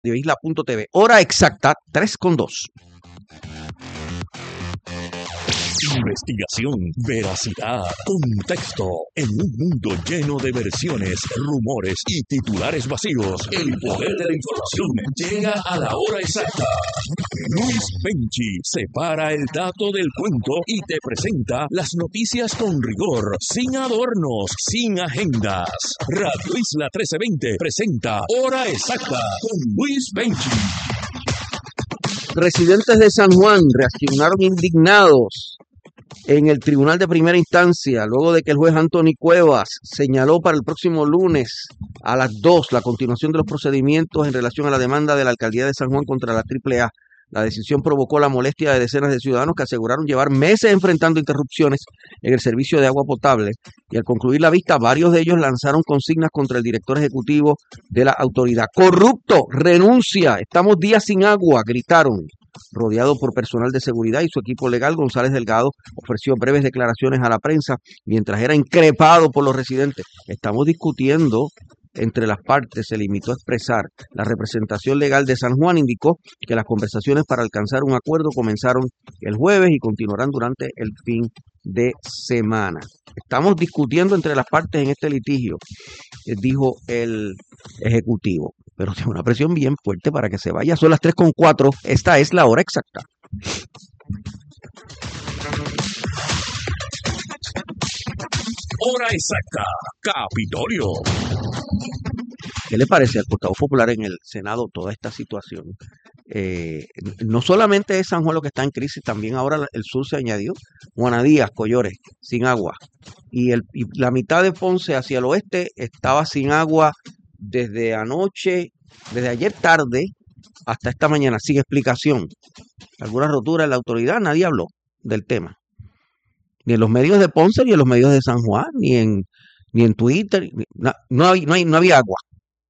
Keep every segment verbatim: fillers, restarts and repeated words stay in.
de isla punto t v. Hora exacta, tres con dos. Investigación, veracidad, contexto. En un mundo lleno de versiones, rumores y titulares vacíos, el poder de la información llega a la hora exacta. Luis Penchi separa el dato del cuento y te presenta las noticias con rigor, sin adornos, sin agendas. Radio Isla trece veinte presenta Hora Exacta con Luis Penchi. Residentes de San Juan reaccionaron indignados en el Tribunal de Primera Instancia, luego de que el juez Anthony Cuevas señaló para el próximo lunes a las dos la continuación de los procedimientos en relación a la demanda de la Alcaldía de San Juan contra la triple A. La decisión provocó la molestia de decenas de ciudadanos que aseguraron llevar meses enfrentando interrupciones en el servicio de agua potable, y al concluir la vista, varios de ellos lanzaron consignas contra el director ejecutivo de la autoridad. ¡Corrupto! ¡Renuncia! ¡Estamos días sin agua!, gritaron. Rodeado por personal de seguridad y su equipo legal, González Delgado ofreció breves declaraciones a la prensa mientras era increpado por los residentes. Estamos discutiendo entre las partes, se limitó a expresar. La representación legal de San Juan indicó que las conversaciones para alcanzar un acuerdo comenzaron el jueves y continuarán durante el fin de semana. Estamos discutiendo entre las partes en este litigio, dijo el ejecutivo, pero tiene una presión bien fuerte para que se vaya. Son las tres con cuatro, esta es la hora exacta. Hora exacta, Capitolio. ¿Qué le parece al portavoz popular en el Senado toda esta situación? Eh, no solamente es San Juan lo que está en crisis, también ahora el sur se añadió. Juana Díaz, Collores, sin agua. Y, el, y la mitad de Ponce hacia el oeste estaba sin agua desde anoche, desde ayer tarde hasta esta mañana, sin explicación. Alguna rotura en la autoridad, nadie habló del tema. Ni en los medios de Ponce, ni en los medios de San Juan, ni en, ni en Twitter. Ni, no, no, hay, no, hay, no había agua.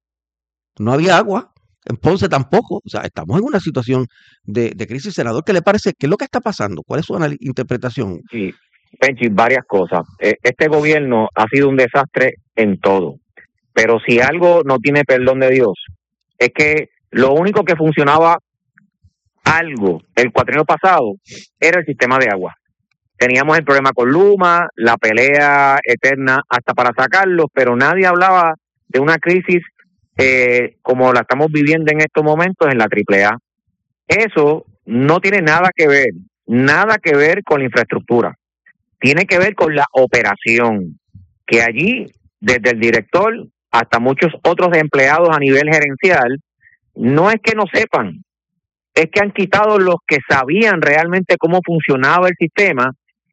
No había agua. En Ponce tampoco. O sea, estamos en una situación de, de crisis. Senador, ¿qué le parece? ¿Qué es lo que está pasando? ¿Cuál es su interpretación? Sí, Penchi, varias cosas. Este gobierno ha sido un desastre en todo. Pero si algo no tiene perdón de Dios, es que lo único que funcionaba algo el cuatrienio pasado era el sistema de agua. Teníamos el problema con Luma, la pelea eterna hasta para sacarlos, pero nadie hablaba de una crisis eh, como la estamos viviendo en estos momentos en la triple A. Eso no tiene nada que ver, nada que ver con la infraestructura. Tiene que ver con la operación, que allí, desde el director hasta muchos otros empleados a nivel gerencial, no es que no sepan, es que han quitado los que sabían realmente cómo funcionaba el sistema.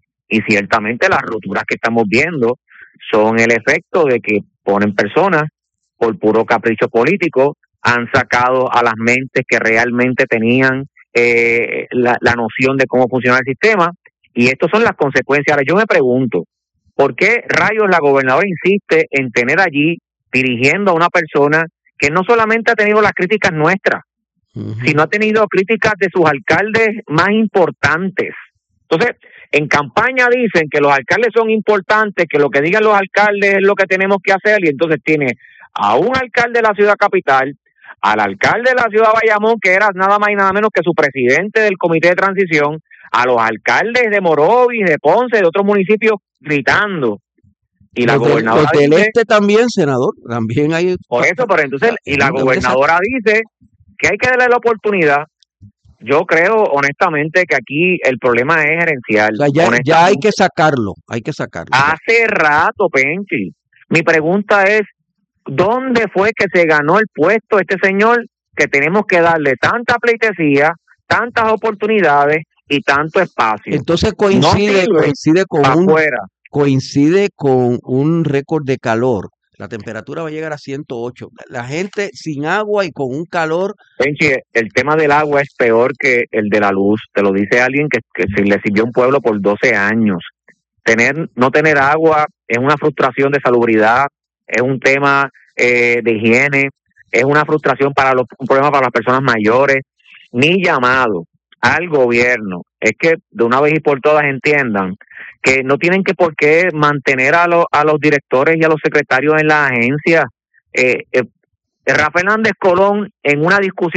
Y ciertamente las roturas que estamos viendo son el efecto de que ponen personas por puro capricho político, han sacado a las mentes que realmente tenían eh, la, la noción de cómo funciona el sistema, y estas son las consecuencias. Ahora yo me pregunto, ¿por qué rayos la gobernadora insiste en tener allí dirigiendo a una persona que no solamente ha tenido las críticas nuestras, uh-huh. sino ha tenido críticas de sus alcaldes más importantes? Entonces, en campaña dicen que los alcaldes son importantes, que lo que digan los alcaldes es lo que tenemos que hacer, y entonces tiene a un alcalde de la ciudad capital, al alcalde de la ciudad de Bayamón, que era nada más y nada menos que su presidente del comité de transición, a los alcaldes de Morovis, de Ponce, de otros municipios, gritando. Y la los gobernadora del, los dice, del este también, senador, también hay... Por eso, pero entonces, y la gobernadora dice que hay que darle la oportunidad. Yo creo, honestamente, que aquí el problema es gerencial. O sea, ya, ya hay que sacarlo, hay que sacarlo. Hace rato, Penchi. Mi pregunta es, ¿dónde fue que se ganó el puesto este señor que tenemos que darle tanta pleitesía, tantas oportunidades y tanto espacio? Entonces coincide, no coincide con un, coincide con un récord de calor. La temperatura va a llegar a ciento ocho. La gente sin agua y con un calor. Penchi, el tema del agua es peor que el de la luz. Te lo dice alguien que, que se le sirvió a un pueblo por doce años. Tener, no tener agua es una frustración de salubridad, es un tema eh, de higiene, es una frustración para los, un problema para las personas mayores. Mi llamado al gobierno es que de una vez y por todas entiendan que no tienen que por qué mantener a, lo, a los directores y a los secretarios en la agencia. Eh, eh, Rafael Hernández Colón, en una discusión